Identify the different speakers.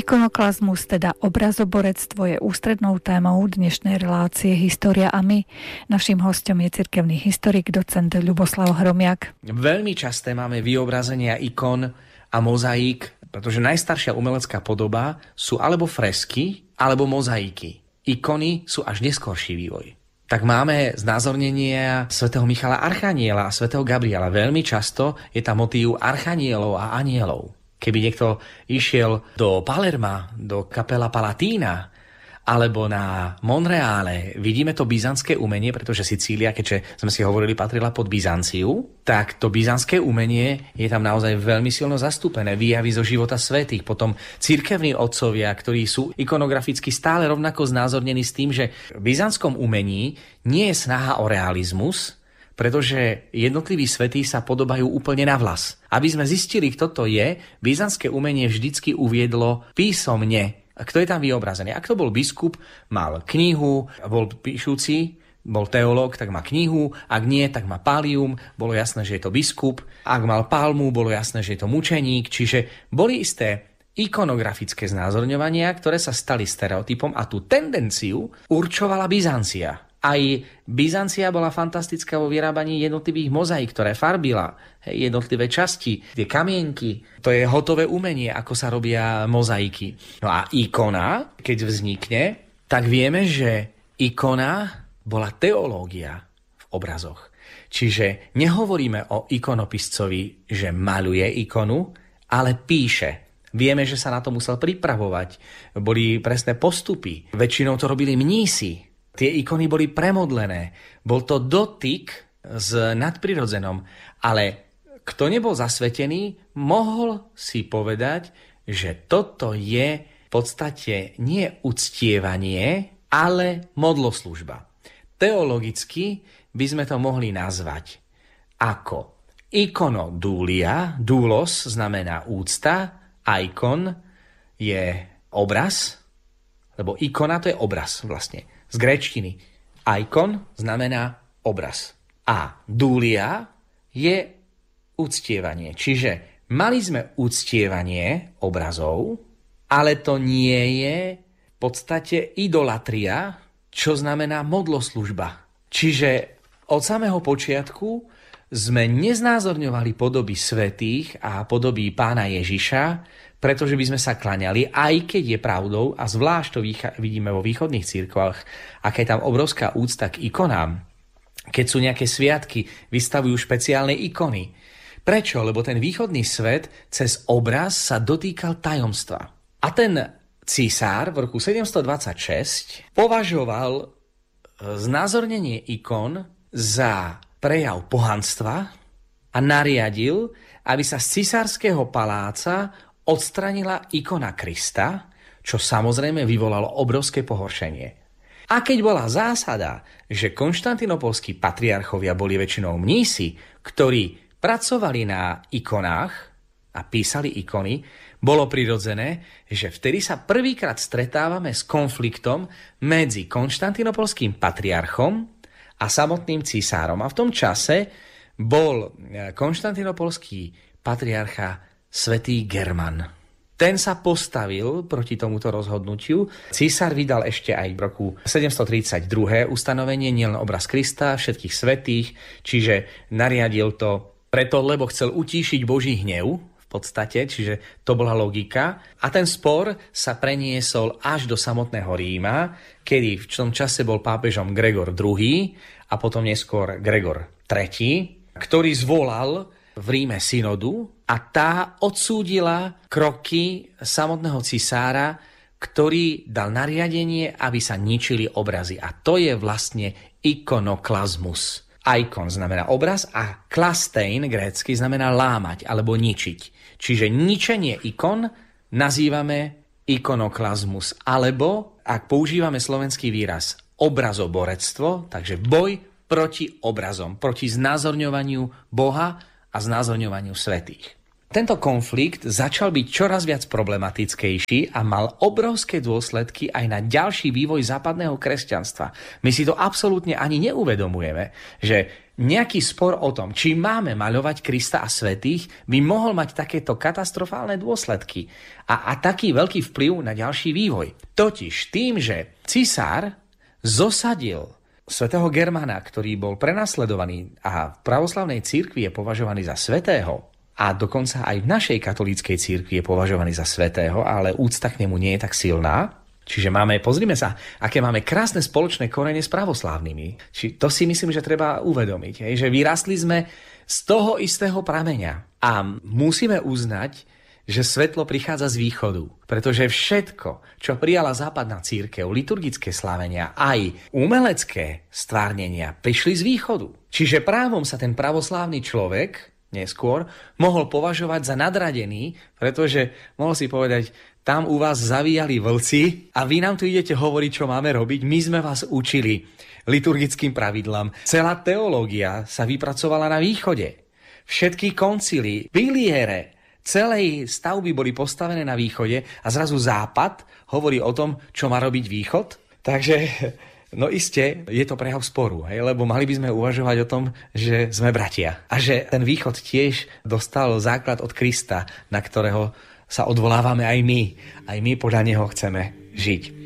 Speaker 1: Ikonoklazmus, teda obrazoborectvo, je ústrednou témou dnešnej relácie História a my. Naším hostom je cirkevný historik, docent Ľuboslav Hromiak.
Speaker 2: Veľmi časté máme vyobrazenia ikon a mozaík, pretože najstaršia umelecká podoba sú alebo fresky, alebo mozaiky. Ikony sú až neskorší vývoj. Tak máme znázornenia svätého Michala Archaniela a svätého Gabriela. Veľmi často je tam motív archanielov a anielov. Keby niekto išiel do Palerma, do Capella Palatina, alebo na Monreále, vidíme to byzantské umenie, pretože Sicília, keďže sme si hovorili, patrila pod Byzanciu, tak to byzantské umenie je tam naozaj veľmi silno zastúpené. Výjavy zo života svätých, potom cirkevní otcovia, ktorí sú ikonograficky stále rovnako znázornení s tým, že v byzantskom umení nie je snaha o realizmus, pretože jednotliví svätí sa podobajú úplne na vlas. Aby sme zistili, kto to je, byzantské umenie vždycky uviedlo písomne, kto je tam vyobrazený. Ak to bol biskup, mal knihu, bol píšuci, bol teológ, tak má knihu, ak nie, tak má pallium, bolo jasné, že je to biskup, ak mal palmu, bolo jasné, že je to mučeník, čiže boli isté ikonografické znázorňovania, ktoré sa stali stereotypom a tú tendenciu určovala Byzancia. Aj Byzancia bola fantastická vo vyrábaní jednotlivých mozaík, ktoré farbila, jednotlivé časti, tie kamienky. To je hotové umenie, ako sa robia mozaiky. No a ikona, keď vznikne, tak vieme, že ikona bola teológia v obrazoch. Čiže nehovoríme o ikonopiscovi, že maľuje ikonu, ale píše. Vieme, že sa na to musel pripravovať. Boli presné postupy. Väčšinou to robili mnísi. Tie ikony boli premodlené. Bol to dotyk s nadprirodzenom. Ale kto nebol zasvetený, mohol si povedať, že toto je v podstate nie uctievanie, ale modloslužba. Teologicky by sme to mohli nazvať ako ikonodúlia. Doulos znamená úcta, ikon je obraz, lebo ikona to je obraz vlastne. Z gréčtiny. Ikon znamená obraz. A dúlia je uctievanie. Čiže mali sme uctievanie obrazov, ale to nie je v podstate idolatria, čo znamená modloslužba. Čiže od samého počiatku sme neznázorňovali podoby svätých a podoby Pána Ježiša, pretože by sme sa klaňali, aj keď je pravdou, a zvlášť to vidíme vo východných cirkvách, aká je tam obrovská úcta k ikonám. Keď sú nejaké sviatky, vystavujú špeciálne ikony. Prečo? Lebo ten východný svet cez obraz sa dotýkal tajomstva. A ten císár v roku 726 považoval znázornenie ikon za prejav pohanstva a nariadil, aby sa z cisárskeho paláca odstranila ikona Krista, čo samozrejme vyvolalo obrovské pohoršenie. A keď bola zásada, že konštantinopolskí patriarchovia boli väčšinou mnísi, ktorí pracovali na ikonách a písali ikony, bolo prirodzené, že vtedy sa prvýkrát stretávame s konfliktom medzi konštantinopolským patriarchom a samotným císárom. A v tom čase bol konštantinopolský patriarcha svätý German. Ten sa postavil proti tomuto rozhodnutiu. Císar vydal ešte aj v roku 732 ustanovenie, nielen obraz Krista, všetkých svätých, čiže nariadil to preto, lebo chcel utíšiť Boží hnev, v podstate, čiže to bola logika. A ten spor sa preniesol až do samotného Ríma, kedy v tom čase bol pápežom Gregor II a potom neskôr Gregor III, ktorý zvolal v Ríme synodu a tá odsúdila kroky samotného cisára, ktorý dal nariadenie, aby sa ničili obrazy. A to je vlastne ikonoklazmus. Ikon znamená obraz a klastein grécky znamená lámať alebo ničiť. Čiže ničenie ikon nazývame ikonoklazmus. Alebo, ak používame slovenský výraz, obrazoborectvo, takže boj proti obrazom, proti znázorňovaniu Boha a znázorňovaniu svätých. Tento konflikt začal byť čoraz viac problematickejší a mal obrovské dôsledky aj na ďalší vývoj západného kresťanstva. My si to absolútne ani neuvedomujeme, že nejaký spor o tom, či máme maľovať Krista a svätých, by mohol mať takéto katastrofálne dôsledky a taký veľký vplyv na ďalší vývoj. Totiž tým, že cisár zosadil svätého Germana, ktorý bol prenasledovaný a v pravoslavnej cirkvi je považovaný za svätého, a dokonca aj v našej katolíckej cirkvi je považovaný za svätého, ale úcta k nemu nie je tak silná. Čiže pozrime sa, aké máme krásne spoločné korene s pravoslávnymi. To si myslím, že treba uvedomiť, že vyrastli sme z toho istého prameňa. A musíme uznať, že svetlo prichádza z východu. Pretože všetko, čo prijala západná cirkev, liturgické slávenia, aj umelecké stvárnenia, prišli z východu. Čiže právom sa ten pravoslávny človek neskôr mohol považovať za nadradený, pretože mohol si povedať, tam u vás zavíjali vlci a vy nám tu idete hovoriť, čo máme robiť. My sme vás učili liturgickým pravidlám. Celá teológia sa vypracovala na východe. Všetky koncily, piliere celej stavby boli postavené na východe a zrazu západ hovorí o tom, čo má robiť východ. Takže no iste, je to prejav sporu, lebo mali by sme uvažovať o tom, že sme bratia. A že ten východ tiež dostal základ od Krista, na ktorého sa odvolávame aj my. Aj my podľa neho chceme žiť.